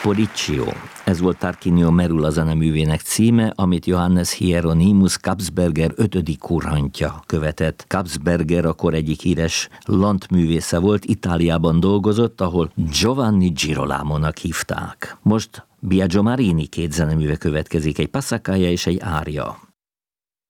Capriccio. Ez volt Tarquinio Merula zeneművének címe, amit Johannes Hieronymus Kapsberger 5. kurhantja követett. Kapsberger akkor egyik híres landművésze volt, Itáliában dolgozott, ahol Giovanni Girolamónak hívták. Most Biagio Marini 2 zeneműve következik, egy passacaglia és egy ária.